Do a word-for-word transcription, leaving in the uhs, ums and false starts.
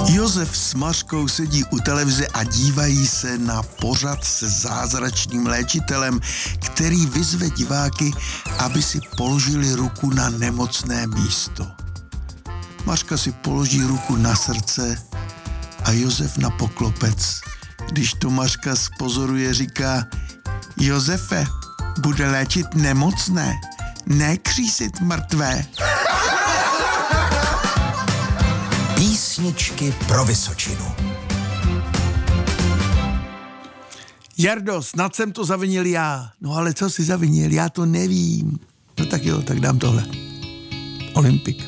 Josef s Mařkou sedí u televize a dívají se na pořad se zázračným léčitelem, který vyzve diváky, aby si položili ruku na nemocné místo. Mařka si položí ruku na srdce a Josef na poklopec. Když to Mařka zpozoruje, říká: Josefe, bude léčit nemocné, ne křísit mrtvé. Písničky pro Vysočinu. Jardo, snad jsem to zavinil já. No ale co si zavinil, já to nevím. No tak jo, tak dám tohle. Olympik.